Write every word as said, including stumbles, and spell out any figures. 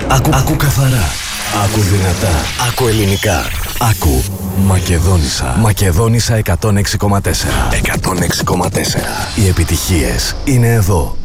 Άκου, άκου καθαρά. Άκου δυνατά. Άκου ελληνικά. Άκου Μακεδόνισσα. Μακεδόνισσα εκατόν έξι κόμμα τέσσερα. εκατόν έξι κόμμα τέσσερα. Οι επιτυχίες είναι εδώ.